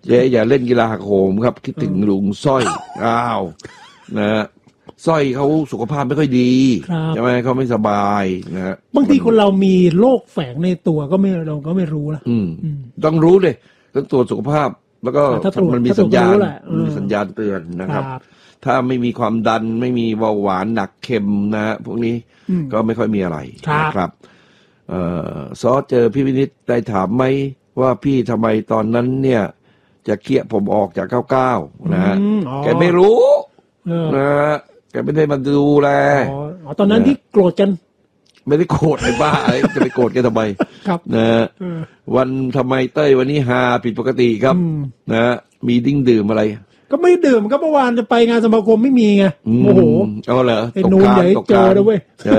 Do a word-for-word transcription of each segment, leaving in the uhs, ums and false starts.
เจ๊อย่าเล่นกีฬาหักโหมครับคิดถึงลุงสร้อยอ้าวนะสร้อยเขาสุขภาพไม่ค่อยดีใช่ไหมเขาไม่สบายนะบางทีคนเรามีโรคแฝงในตัวก็ไม่เราก็ไม่รู้นะต้องรู้เลยต้องตรวจสุขภาพแล้วก็มันมีสัญญาณมีสัญญาณเตือนนะครับถ้าไม่มีความดันไม่มีเบาหวานหนักเค็มนะพวกนี้ก็ไม่ค่อยมีอะไรนะครับเอ่อซอเจอพี่วินิจได้ถามไหมว่าพี่ทำไมตอนนั้นเนี่ยจะเคี่ยผมออกจากเก้าเก้านะฮะแกไม่รู้นะแกไม่ได้มาดูแลอ๋อตอนนั้นที่โกรธกันไม่ได้โกรธไอ้บ้าไอ้จะไปโกรธแกทำไมนะวันทำไมเต้ยวันนี้ฮาผิดปกติครับนะมีดิ้งดื่มอะไรก็ไม่ดื่มก็เมื่อวานจะไปงานสมาคมไม่มีไงโอ้โหเอาเหรอไอ้นูนใหญ่เจอเลยเว้ย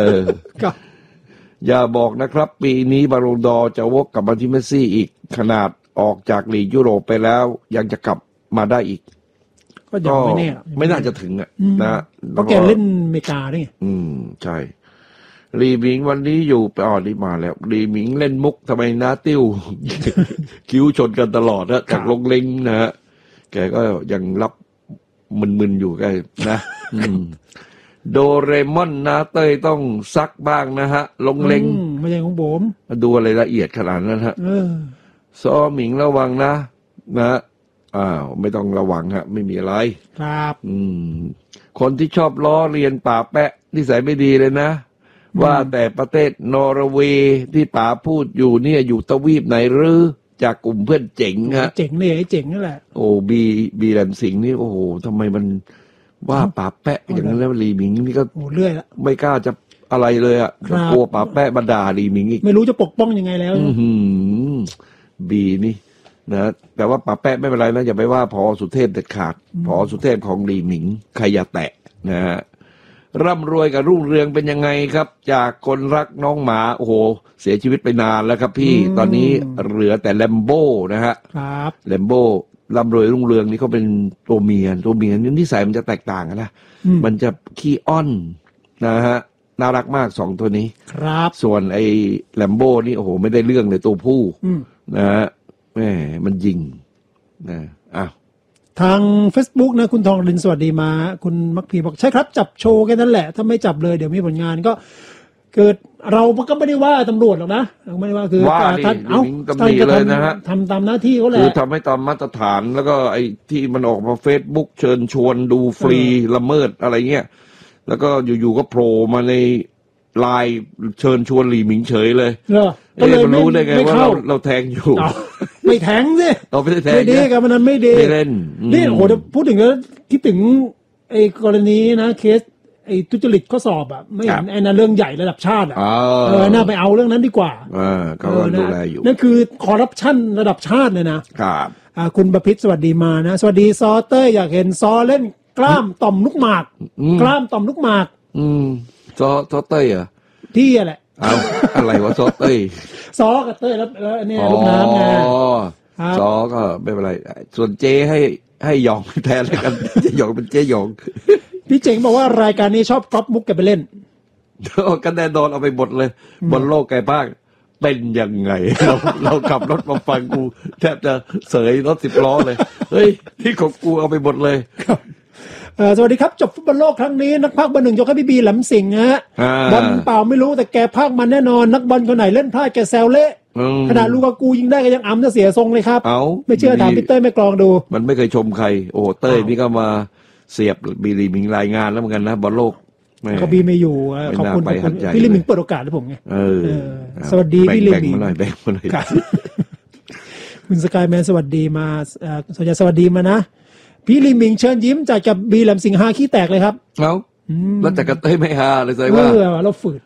อย่าบอกนะครับปีนี้บาโลดอร์จะวกกลับมาที่เมสซี่อีกขนาดออกจากลีกยุโรปไปแล้วยังจะกลับมาได้อีกก็ยังไม่แน่ไม่น่าจะถึงอ่ะนะเพราะแกเล่นอเมริกานี่อืมใช่ลีหมิงวันนี้อยู่ไปอ๋อนี่มาแล้วลีหมิงเล่นมุกทำไมหน้าติ้ว คิ้วชนกันตลอดนะจากลงเล็งนะฮะแกก็ยังรับมึนๆอยู่แกนะโดเรมอนนะเต้ยต้องซักบ้างนะฮะลงเล็งไม่ใช่ของผมดูอะไรละเอียดขนาดนั้นฮะซอหมิงระวังนะนะอ้าวไม่ต้องระวังฮะไม่มีอะไรครับอืมคนที่ชอบล้อเลียนป่าแปะนิสัยไม่ดีเลยนะว่าแต่ประเทศนอร์เวย์ที่ป๋าพูดอยู่เนี่ยอยู่ทวีปไหนหรือจากกลุ่มเพื่อนเจ๋งฮะเจ๋งเลยไอ้เจ๋งนั่นแหละโอ้บีบีแลมสิงห์นี่โอ้โหทำไมมันว่าป๋าแปะอย่างนั้นแล้วลีหมิงนี่ก็โอ้เรื่อยละไม่กล้าจะอะไรเลยอ่ะกลัวป๋าแปะบรรดาลีหมิงอีกไม่รู้จะปกป้องยังไงแล้วบีนี่นะแต่ว่าป๋าแปะไม่เป็นไรนะอย่าไปว่าพอสุเทพเด็ดขาดพอสุเทพของลีหมิงใครอย่าแตะนะฮะร่ำรวยกับรุ่งเรืองเป็นยังไงครับจากคนรักน้องหมาโอ้โหเสียชีวิตไปนานแล้วครับพี่ตอนนี้เหลือแต่แลมโบ้นะฮะครับแลมโบ้ร่ำรวยรุ่งเรืองนี่เขาเป็นตัวเมียตัวเมียนี่นิสัยมันจะแตกต่างกันนะมันจะขี้อ้อนนะฮะน่ารักมากสองตัวนี้ครับส่วนไอ้แลมโบ้นี่โอ้โหไม่ได้เรื่องเลยตัวผู้นะฮะแหมมันยิงนะอ้าวทาง Facebook นะคุณทองรินสวัสดีมาคุณมักพีบอกใช่ครับจับโชว์แค่นั้นแหละถ้าไม่จับเลยเดี๋ยวมีผลงานก็เกิดเราก็ไม่ได้ว่าตำรวจหรอกนะไม่ได้ว่าคือท่านเอ้าท่านก็ทำทำตามหน้าที่เขาแหละคือทำให้ตามมาตรฐานแล้วก็ไอ้ที่มันออกมา Facebook เชิญชวนดูฟรีละเมิดอะไรเงี้ยแล้วก็อยู่ๆก็โผล่มาในไลน์เชิญชวนหลีหมิงเฉยเลยก็เลยรู้ได้ไงว่าเราเราแทงอยู่ไม่แทงสิเราไม่ได้แทงไม่ดีกับมันนั้นไม่ดีไม่เล่นนี่โอ้โหพูดถึงแล้วคิดถึงไอ้กรณีนะเคสไอ้ทุจริตข้อสอบอ่ะไม่เห็นไอ้นั่นเรื่องใหญ่ระดับชาติอ่ะเออน่าไปเอาเรื่องนั้นดีกว่าเออเขาดูแลอยู่นั่นคือคอร์รัปชันระดับชาติเลยนะครับอ่าคุณประพิตรสวัสดีมานะสวัสดีซอเต้อยากเห็นซอเล่นกล้ามต่อมลูกหมากกล้ามต่อมลูกหมากอืมซอซอเต้ยอ่ะที่แหละเอาอะไรวะซอเต้ยซอกับเต้ยแล้วแล้วเนี่ยลูกน้ำไงซอก็ไม่เป็นไรส่วนเจให้ให้หยองแทนแล้วกันจะหยองเป็นเจหยองพี่เจ๋งบอกว่ารายการนี้ชอบก๊อปมุกแกไปเล่นกันแน่นอนเอาไปหมดเลยบนโลกไกลบ้างเป็นยังไงเราเราขับรถมาฟังกูแทบจะเสยรถสิบล้อเลยเฮ้ยที่ของกูเอาไปหมดเลยสวัสดีครับจบฟุตบอลโลกครั้งนี้นักพากย์เบอร์หนึ่งยกให้พี่บีแหลมสิงห์ฮะบอลเปล่าไม่รู้แต่แกพากย์มันแน่นอนนักบอลคนไหนเล่นพลาดแกแซวเละขนาดลูกากูยิงได้ก็ยังอ้ำจะเสียทรงเลยครับไม่เชื่อถามพี่เต้ยไม่กรองดูมันไม่เคยชมใครโอ้เต้ยนี่ก็มาเสียบบีลีมิงรายงานแล้วเหมือนกันนะบอลโลกเขาบีไม่อยู่ขอบคุณพี่ลีมิงเปิดโอกาสให้ผมไงสวัสดีพี่ลีมิงแบ่งมาหน่อยแบ่งมาหน่อยคุณสกายแมนสวัสดีมาสวัสดีสวัสดีมานะพี่ลีมิงเชิญยิ้มจากกับบีแหลมสิงห์ฮาขี้แตกเลยครับเอ้าแล้วจากกระเต้ยไม่ฮาเลยใช่ว่าเออเราฝืด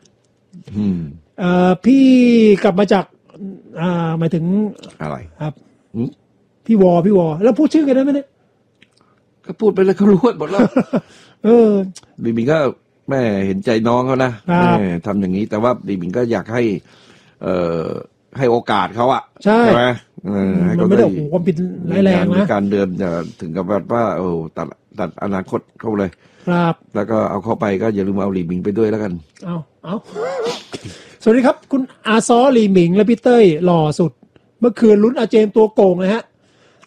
พี่กลับมาจากหมายถึงอะไรครับพี่วอพี่วอแล้วพูดชื่อกันได้ไหมเนี่ยก็พูดไปเลยเขารู้หมดแล้วเออบีบิงก็แม่เห็นใจน้องเขานะแม่ทำอย่างนี้แต่ว่าบีบิงก็อยากให้เอ่อให้โอกาสเขาอะใช่ไหมมันไม่ได้โอ้โหความผิดร้ายแรงนะการเดินจะถึงกับว่าโอ้ตัดตัดอนาคตเขาเลยครับแล้วก็เอาเข้าไปก็อย่าลืมเอาหลีหมิงไปด้วยแล้วกันเอาเอาสวัสดีครับคุณอาซอหลีหมิงและพี่เต้ยหล่อสุดเมื่อคืนลุ้นอาเจนตัวโกงเลยฮะ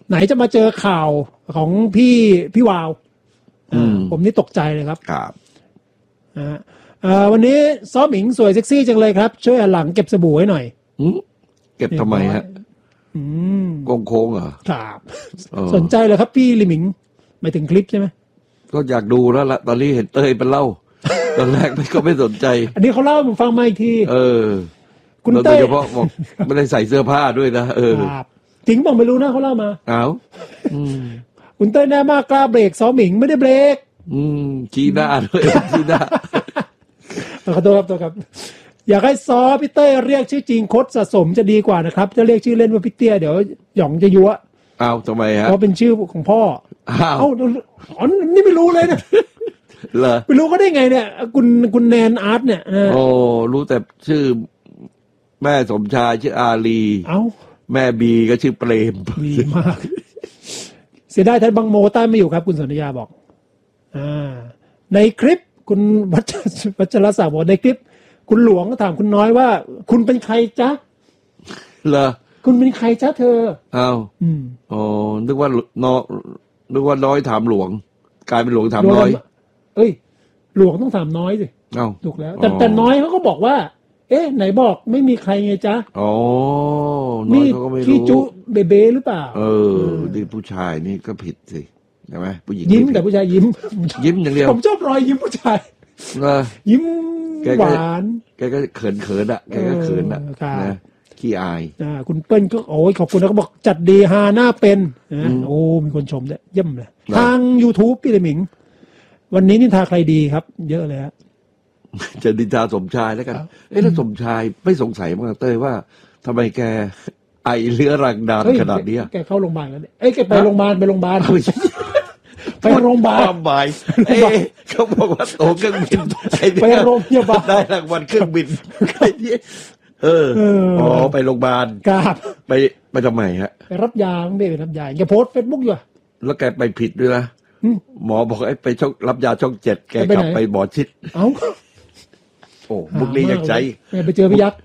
ไหนจะมาเจอข่าวของพี่พี่วาวผมนี่ตกใจเลยครับครับวันนี้ซ้อมหมิงสวยเซ็กซี่จังเลยครับช่วยหลังเก็บสบู่ให้หน่อยเก็บทำไมฮะโค้งโค้งเหรอครับสนใจเลยครับพี่ลิหมิงหมายถึงคลิปใช่ไหมก็อยากดูแล้วละตอนนี้เห็นเต้ยเป็นเล่าตอนแรกไม่ก็ไม่สนใจอันนี้เขาเล่าผมฟังมาอีกทีเออคุณเต้ยโดยเฉพาะบอกไม่ได้ใส่เสื้อผ้าด้วยนะเออจริงบอกไม่รู้นะเขาเล่ามาอ้าวคุณเต้ยแน่มากกล้าเบรกซ้อมหมิงไม่ได้เบรกอืมชี้หน้าด้วยชี้หน้าขอโทษครับตัวครับอยากให้ซอพี่เต้ยเรียกชื่อจริงคดสะสมจะดีกว่านะครับจะเรียกชื่อเล่นว่าพี่เตี้ยเดี๋ยวหยองจะยั่วอ้าวทำไมฮะเพราะเป็นชื่อของพ่ออ้าวอ๋อนี่ไม่รู้เลยนะเหรอไม่รู้ก็ได้ไงเนี่ยคุณคุณแนนอาร์ตเนี่ยโอ้รู้แต่ชื่อแม่สมชายชื่ออาลีเอ้าแม่บีก็ชื่อเปรมดีมากเสียดายท่านบังโมใต้ไม่อยู่ครับคุณสัญญาบอกอ่าในคลิปคุณวัชรศักดิ์บอกในคลิปคุณหลวงก็ถามคุณน้อยว่าคุณเป็นใครจ๊ะเหรอคุณเป็นใครจ๊ะเธออ้าวอืมอ๋อนึกว่าน้อนึกว่าน้อยถามหลวงกลายเป็นหลวงถามน้อยเอ้ยหลวงต้องถามน้อยสิอ้าวถูกแล้วแต่แต่น้อยเขาก็บอกว่าเอ๊ะไหนบอกไม่มีใครไงจ๊ะอ๋อน้อยเขาก็ไม่รู้พี่จุเบเบ้หรือเปล่าเออดีผู้ชายนี่ก็ผิดสิใช่ไหมผู้หญิงยิ้มแต่ผู้ชายยิ้มยิ้มอย่างเดียวผมชอบรอยยิ้มผู้ชายยิ้มหวานแกก็เขินเขินอ่ะแกก็เขินอ่ะนะขี้อายอ่าคุณเปิ้ลก็โอ้ยขอบคุณนะเขาบอกจัดดีฮาหน้าเป็นนะโอ้มีคนชมด้วยเยี่ยมเลยทาง YouTube พี่เลยหมิงวันนี้นินทาใครดีครับเยอะเลยฮะจะนินทาสมชายแล้วกันเอ๊ะแล้วสมชายไม่สงสัยมั้งเต้ยว่าทำไมแกไอเลื้อรังดานขนาดนี้แกเข้าโรงพยาบาลแล้วเนี่ยเอ้ยแกไปโรงพยาบาลไปโรงพยาบาลไปโรงพยาบาลความหมายเอ๊ะเขาบอกว่าโตเครื่องบินไปโรงพยาบาลได้รางวัลเครื่องบินไอ้นี่เอออ๋อไปโรงพยาบาลครับไปไปทำไมฮะไปรับยาไม่ไปรับยาแกโพสเฟซบุ๊กอยู่แล้วแกไปผิดด้วยนะหมอบอกไอ้ไปช่องรับยาช่องเจ็ดแกกลับไปหมอชิดเอ้าโอ้บุกนี้อยากใจไปเจอพี่ยักษ์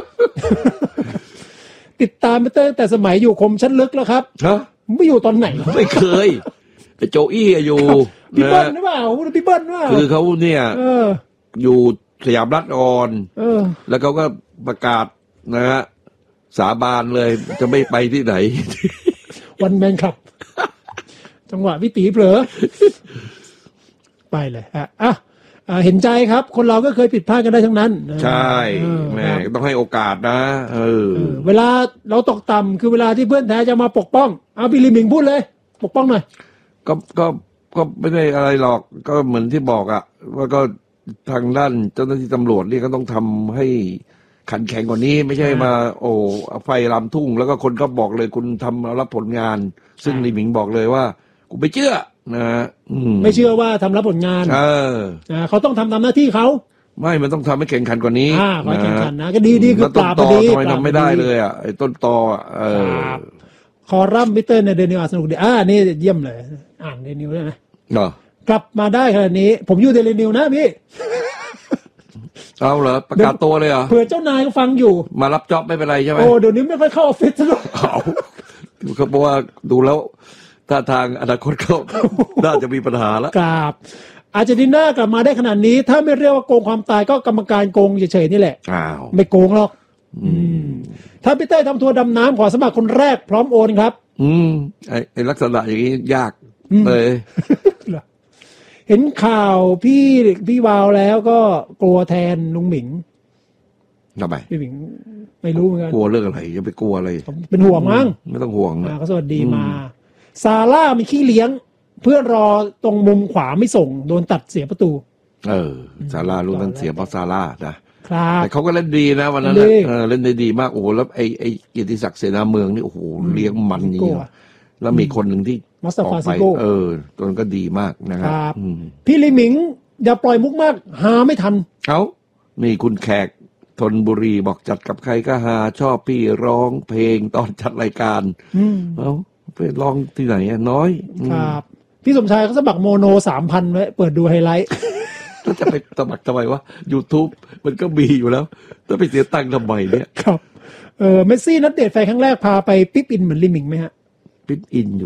ติดตามไปตั้งแต่สมัยอยู่คมชั้นลึกแล้วครับฮะไม่อยู่ตอนไหนไม่เคยไอ้โจอี้อยู่พี่เบิ้ลหรือเปล่าพี่เบิ้ลว่าคือเขาเนี่ยอยู่สยามรัฐออนแล้วเขาก็ประกาศนะฮะสาบานเลยจะไม่ไปที่ไหนวันแมนครับจังหวะพี่ตีเผลอไปเลยอ่ะอ่ะเห็นใจครับคนเราก็เคยผิดพลาดกันได้ทั้งนั้นใช่แม่ต้องให้โอกาสนะเออเวลาเราตกต่ำคือเวลาที่เพื่อนแท้จะมาปกป้องเอาพี่ลิมิงพูดเลยปกป้องหน่อยก็ก็ก็ไม่ได้อะไรหรอกก็เหมือนที่บอกอ่ะว่าก็ทางด้านเจ้าหน้าที่ตำรวจนี่ก็ต้องทำให้ขันแข็งกว่านี้ไม่ใช่มาโอ้ไฟลามทุ่งแล้วก็คนก็บอกเลยคุณทำรับผลงานซึ่งลิมิงบอกเลยว่ากูไม่เชื่อนะไม่เชื่อว่าทำรับผลงานเออเขาต้องทำตามหน้าที่เขาไม่มันต้องทำให้แข่งขันกว่านี้อ่าแข่งขันนะก็ดีดีคือปราบดีทำไมทำไม่ได้เลยอ่ะไอ้ต้นตอเออคอรัมมิเตอร์ในเดนิวสนุกดีอ่านี่เยี่ยมเลยอ่านเดนิวได้ไหมเหรอกลับมาได้ขนาดนี้ผมอยู่เดนิวนะพี่เอาเหรอประกาศตัวเลยเหรอเผื่อเจ้านายก็ฟังอยู่มารับจ็อบไม่เป็นไรใช่ไหมโอ้เดี๋ยวนี้ไม่ค่อยเข้าออฟฟิศซะแล้วเขาบอกว่าดูแล้วถ้าทางอนาคตเขาน่าจะมีปัญหาแล้วครับอาร์เจนตินากลับมาได้ขนาดนี้ถ้าไม่เรียกว่าโกงความตายก็กรรมการโกงเฉยๆนี่แหละอ้าวไม่โกงหรอกถ้าพี่เต้ทำทัวร์ดำน้ำขอสมัครคนแรกพร้อมโอนครับอืมไอ้ไอ้ลักษณะอย่างนี้ยากเลยเห็นข่าวพี่พี่วาวแล้วก็กลัวแทนลุงหมิงทำไมพี่หมิงไม่รู้เหมือนกันกลัวเรื่องอะไรจะไปกลัวอะไรเป็นห่วงมั้งไม่ต้องห่วงนะก็สวัสดีมาซาร่ามีขี้เลี้ยงเพื่อนรอตรงมุมขวาไม่ส่งโดนตัดเสียประตูเออซาร่าลูกนั้นเสียเพราะซาร่านะครับแต่เขาก็เล่นดีนะวันนั้นเออเล่นได้ดีมากโอ้โหแล้วไอ้ไอ้เกียรติศักดิ์เสนาเมืองนี่โอ้โหเลี้ยงมันจริงๆแล้วมีคนหนึ่งที่ออกไปเออตัวนั้นก็ดีมากนะครับพี่ลิมิงอย่าปล่อยมุกมากหาไม่ทันเอ้านี่คุณแขกธนบุรีบอกจัดกับใครก็หาชอบพี่ร้องเพลงตอนจัดรายการเอ้าไปลองที่ไหนอ่ะน้อยครับพี่สมชายเขาสมัครโมโนสามพันไว้เปิดดูไฮไลท์แล้วจะไปสมัครทำไมวะ YouTube มันก็มีอยู่แล้วต้องไปเสียตังค์ทำไมเนี่ยครับเออเมสซี่นัดเดทแฟนครั้งแรกพาไปปิ๊บอินเหมือนลิมิงไหมฮะฟิตอินอยู่